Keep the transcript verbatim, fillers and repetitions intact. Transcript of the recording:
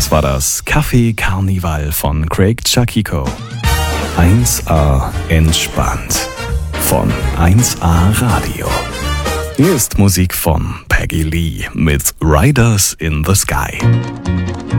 Das war das Café Carnival von Craig Chakiko. eins A entspannt von eins A Radio. Hier ist Musik von Peggy Lee mit Riders in the Sky.